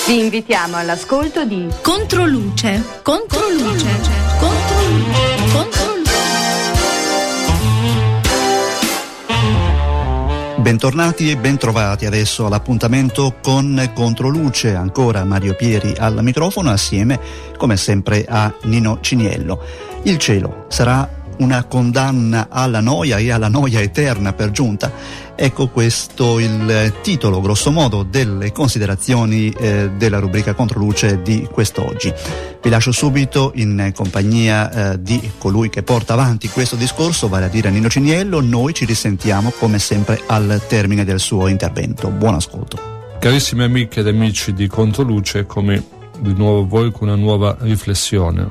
Vi invitiamo all'ascolto di Controluce. Bentornati e bentrovati adesso all'appuntamento con Controluce, ancora Mario Pieri al microfono assieme come sempre a Nino Ciniello. Il cielo sarà una condanna alla noia e alla noia eterna per giunta? Ecco questo il titolo grossomodo delle considerazioni della rubrica Controluce di quest'oggi. Vi lascio subito in compagnia di colui che porta avanti questo discorso, vale a dire Nino Ciniello. Noi ci risentiamo come sempre al termine del suo intervento. Buon ascolto. Carissime amiche ed amici di Controluce, eccomi di nuovo voi con una nuova riflessione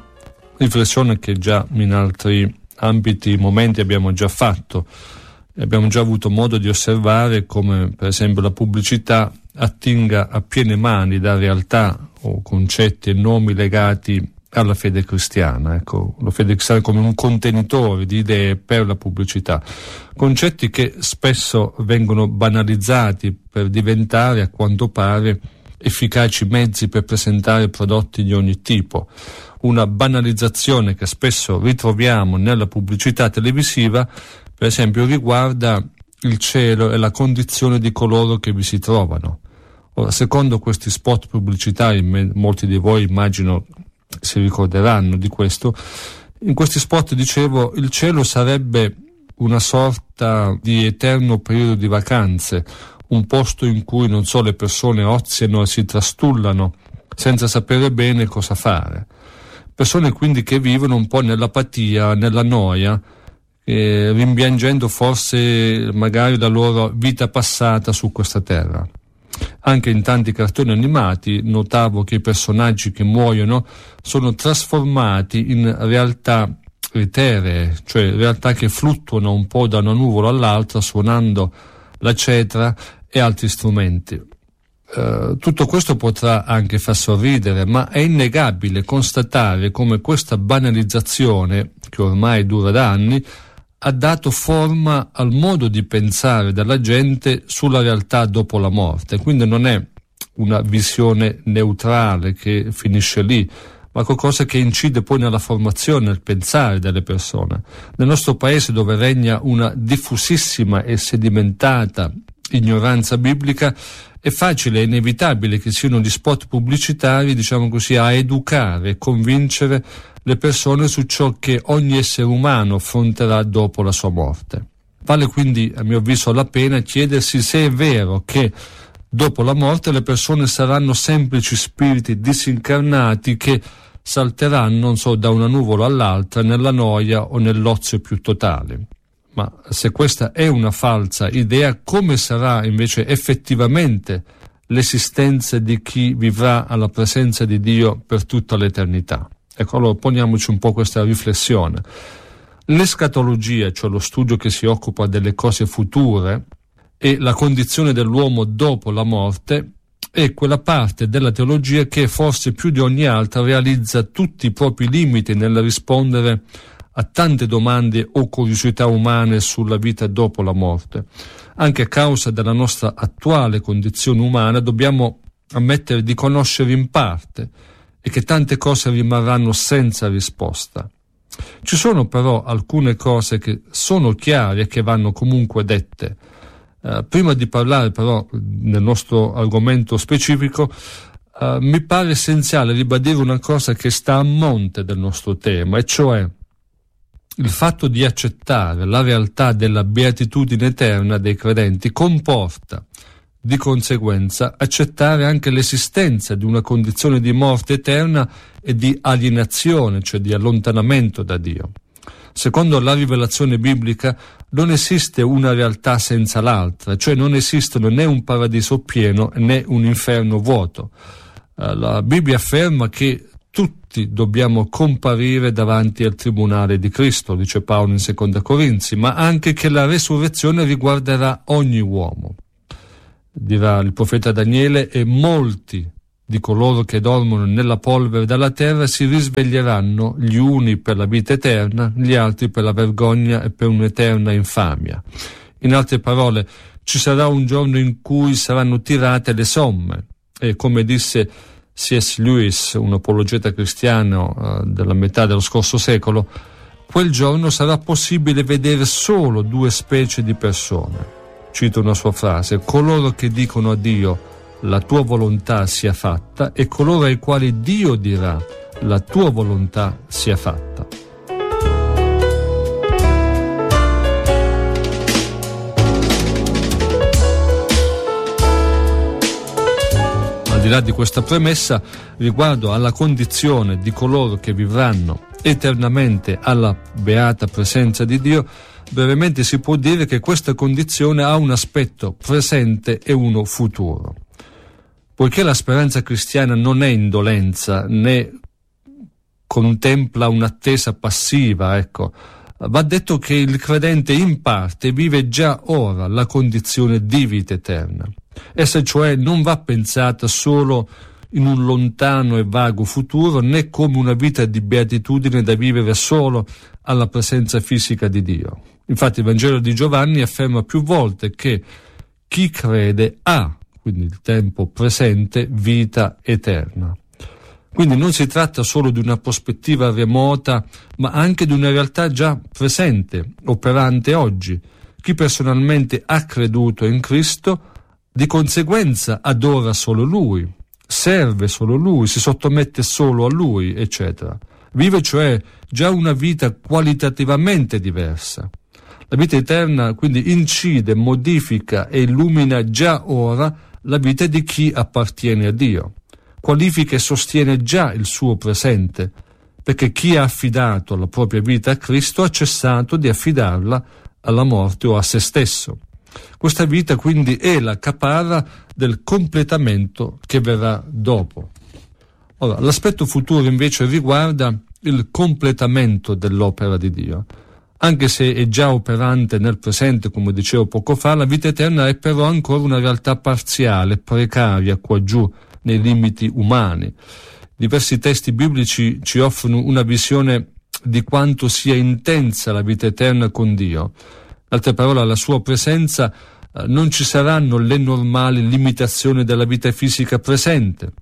che già in altri ambiti, momenti abbiamo già fatto. Abbiamo già avuto modo di osservare come per esempio la pubblicità attinga a piene mani da realtà o concetti e nomi legati alla fede cristiana. Ecco, la fede cristiana come un contenitore di idee per la pubblicità, concetti che spesso vengono banalizzati per diventare, a quanto pare, efficaci mezzi per presentare prodotti di ogni tipo. Una banalizzazione che spesso ritroviamo nella pubblicità televisiva, per esempio, riguarda il cielo e la condizione di coloro che vi si trovano. Ora, secondo questi spot pubblicitari, molti di voi immagino si ricorderanno di questo, in questi spot, dicevo, il cielo sarebbe una sorta di eterno periodo di vacanze, un posto in cui, non so, le persone oziano e si trastullano senza sapere bene cosa fare. Persone quindi che vivono un po' nell'apatia, nella noia, rimpiangendo forse magari la loro vita passata su questa terra. Anche in tanti cartoni animati notavo che i personaggi che muoiono sono trasformati in realtà eteree, cioè realtà che fluttuano un po' da una nuvola all'altra suonando la cetra e altri strumenti. Tutto questo potrà anche far sorridere, ma è innegabile constatare come questa banalizzazione, che ormai dura da anni, ha dato forma al modo di pensare della gente sulla realtà dopo la morte. Quindi non è una visione neutrale che finisce lì, ma qualcosa che incide poi nella formazione, nel pensare delle persone. Nel nostro paese, dove regna una diffusissima e sedimentata ignoranza biblica, è facile e inevitabile che siano gli spot pubblicitari, diciamo così, a educare e convincere le persone su ciò che ogni essere umano affronterà dopo la sua morte. Vale quindi, a mio avviso, la pena chiedersi se è vero che dopo la morte le persone saranno semplici spiriti disincarnati che salteranno, non so, da una nuvola all'altra nella noia o nell'ozio più totale. Ma se questa è una falsa idea, come sarà invece effettivamente l'esistenza di chi vivrà alla presenza di Dio per tutta l'eternità? Ecco, allora poniamoci un po' questa riflessione. L'escatologia, cioè lo studio che si occupa delle cose future e la condizione dell'uomo dopo la morte, è quella parte della teologia che forse più di ogni altra realizza tutti i propri limiti nel rispondere a tante domande o curiosità umane sulla vita dopo la morte. Anche a causa della nostra attuale condizione umana dobbiamo ammettere di conoscere in parte e che tante cose rimarranno senza risposta. Ci sono però alcune cose che sono chiare e che vanno comunque dette. Prima di parlare però nel nostro argomento specifico, mi pare essenziale ribadire una cosa che sta a monte del nostro tema, e cioè il fatto di accettare la realtà della beatitudine eterna dei credenti comporta di conseguenza accettare anche l'esistenza di una condizione di morte eterna e di alienazione, cioè di allontanamento da Dio. Secondo la rivelazione biblica non esiste una realtà senza l'altra, cioè non esistono né un paradiso pieno né un inferno vuoto. La Bibbia afferma che tutti dobbiamo comparire davanti al tribunale di Cristo, dice Paolo in Seconda Corinzi, ma anche che la resurrezione riguarderà ogni uomo. Dirà il profeta Daniele: e molti di coloro che dormono nella polvere della terra si risveglieranno, gli uni per la vita eterna, gli altri per la vergogna e per un'eterna infamia. In altre parole, ci sarà un giorno in cui saranno tirate le somme E come disse C.S. Lewis, un apologeta cristiano della metà dello scorso secolo, quel giorno sarà possibile vedere solo due specie di persone. Cito una sua frase: coloro che dicono a Dio la tua volontà sia fatta, e coloro ai quali Dio dirà la tua volontà sia fatta. Al di là di questa premessa, riguardo alla condizione di coloro che vivranno eternamente alla beata presenza di Dio, brevemente si può dire che questa condizione ha un aspetto presente e uno futuro. Poiché la speranza cristiana non è indolenza né contempla un'attesa passiva, va detto che il credente in parte vive già ora la condizione di vita eterna. Essa cioè non va pensata solo in un lontano e vago futuro, né come una vita di beatitudine da vivere solo alla presenza fisica di Dio. Infatti il Vangelo di Giovanni afferma più volte che chi crede ha, quindi il tempo presente, vita eterna. Quindi non si tratta solo di una prospettiva remota, ma anche di una realtà già presente, operante oggi. Chi personalmente ha creduto in Cristo, di conseguenza adora solo Lui, serve solo Lui, si sottomette solo a Lui, eccetera. Vive cioè già una vita qualitativamente diversa. La vita eterna quindi incide, modifica e illumina già ora la vita di chi appartiene a Dio, qualifica e sostiene già il suo presente, perché chi ha affidato la propria vita a Cristo ha cessato di affidarla alla morte o a se stesso. Questa vita quindi è la caparra del completamento che verrà dopo. Ora, l'aspetto futuro invece riguarda il completamento dell'opera di Dio. Anche se è già operante nel presente, come dicevo poco fa, la vita eterna è però ancora una realtà parziale, precaria, qua giù, nei limiti umani. Diversi testi biblici ci offrono una visione di quanto sia intensa la vita eterna con Dio. In altre parole, alla sua presenza non ci saranno le normali limitazioni della vita fisica presente,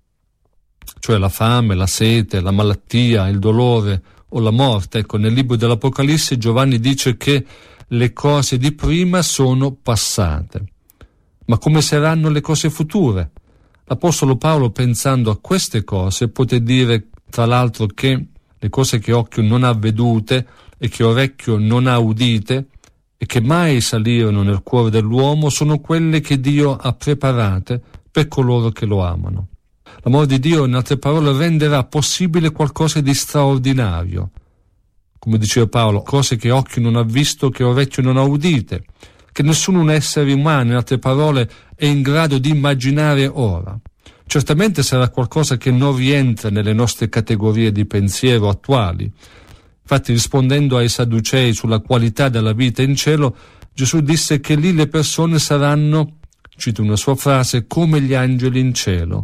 cioè la fame, la sete, la malattia, il dolore o la morte. Nel libro dell'Apocalisse Giovanni dice che le cose di prima sono passate. Ma come saranno le cose future? L'Apostolo Paolo, pensando a queste cose, poté dire tra l'altro che le cose che occhio non ha vedute e che orecchio non ha udite e che mai salirono nel cuore dell'uomo sono quelle che Dio ha preparate per coloro che lo amano. L'amore di Dio, in altre parole, renderà possibile qualcosa di straordinario. Come diceva Paolo, cose che occhio non ha visto, che orecchio non ha udite, che nessun essere umano, in altre parole, è in grado di immaginare ora. Certamente sarà qualcosa che non rientra nelle nostre categorie di pensiero attuali. Infatti, rispondendo ai Sadducei sulla qualità della vita in cielo, Gesù disse che lì le persone saranno, cito una sua frase, come gli angeli in cielo.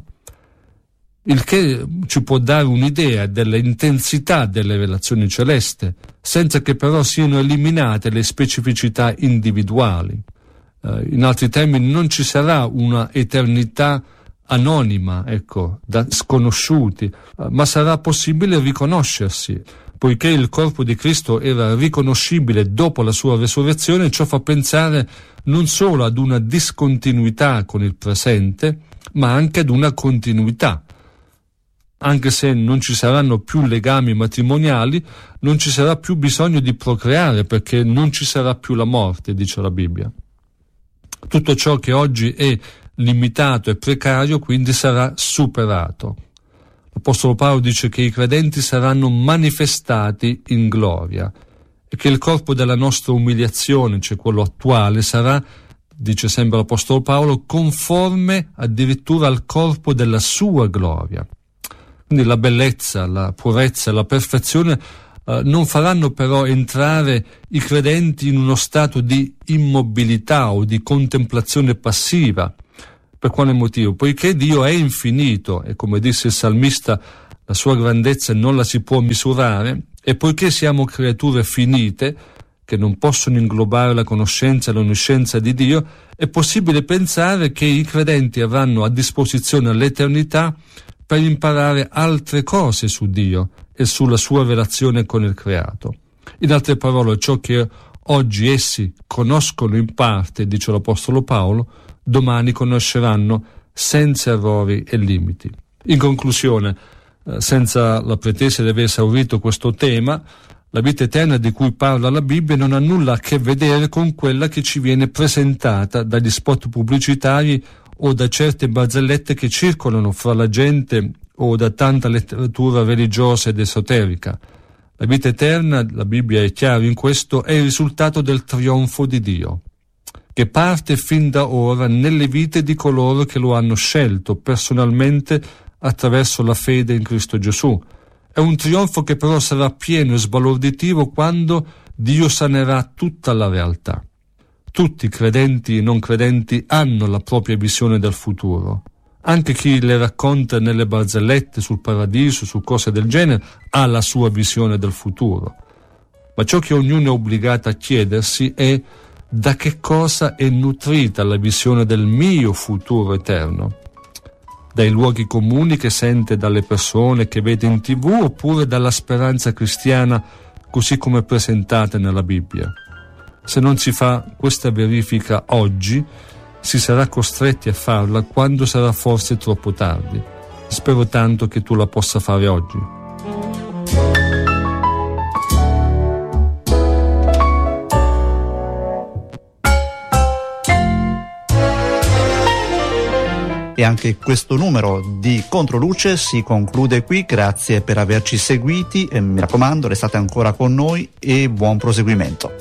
Il che ci può dare un'idea dell'intensità delle relazioni celeste, senza che però siano eliminate le specificità individuali. In altri termini, non ci sarà una eternità anonima, da sconosciuti, ma sarà possibile riconoscersi. Poiché il corpo di Cristo era riconoscibile dopo la sua resurrezione, ciò fa pensare non solo ad una discontinuità con il presente, ma anche ad una continuità. Anche se non ci saranno più legami matrimoniali, non ci sarà più bisogno di procreare, perché non ci sarà più la morte, dice la Bibbia. Tutto ciò che oggi è limitato e precario quindi sarà superato. L'Apostolo Paolo dice che i credenti saranno manifestati in gloria e che il corpo della nostra umiliazione, cioè quello attuale, sarà, dice sempre l'Apostolo Paolo, conforme addirittura al corpo della sua gloria. Quindi la bellezza, la purezza, la perfezione non faranno però entrare i credenti in uno stato di immobilità o di contemplazione passiva. Per quale motivo? Poiché Dio è infinito e, come disse il salmista, la sua grandezza non la si può misurare, e poiché siamo creature finite, che non possono inglobare la conoscenza e l'onniscienza di Dio, è possibile pensare che i credenti avranno a disposizione l'eternità per imparare altre cose su Dio e sulla sua relazione con il creato. In altre parole, ciò che oggi essi conoscono in parte, dice l'Apostolo Paolo, domani conosceranno senza errori e limiti. In conclusione, senza la pretesa di aver esaurito questo tema, la vita eterna di cui parla la Bibbia non ha nulla a che vedere con quella che ci viene presentata dagli spot pubblicitari o da certe barzellette che circolano fra la gente o da tanta letteratura religiosa ed esoterica. La vita eterna, la Bibbia è chiara in questo, è il risultato del trionfo di Dio, che parte fin da ora nelle vite di coloro che lo hanno scelto personalmente attraverso la fede in Cristo Gesù. È un trionfo che però sarà pieno e sbalorditivo quando Dio sanerà tutta la realtà. Tutti, credenti e non credenti, hanno la propria visione del futuro. Anche chi le racconta nelle barzellette sul paradiso, su cose del genere, ha la sua visione del futuro. Ma ciò che ognuno è obbligato a chiedersi è: da che cosa è nutrita la visione del mio futuro eterno? Dai luoghi comuni che sente dalle persone che vede in TV, oppure dalla speranza cristiana così come presentata nella Bibbia? Se non si fa questa verifica oggi, si sarà costretti a farla quando sarà forse troppo tardi. Spero tanto che tu la possa fare oggi. E anche questo numero di Controluce si conclude qui. Grazie per averci seguiti e mi raccomando, restate ancora con noi e buon proseguimento.